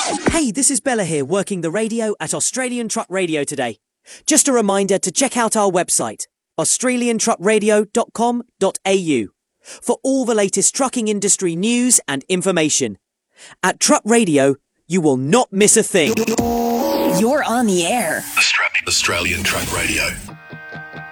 Hey, this is Bella here, working the radio at Australian Truck Radio today. Just a reminder to check out our website, australiantruckradio.com.au, for all the latest trucking industry news and information. At Truck Radio, you will not miss a thing. You're on the air. Australian Truck Radio.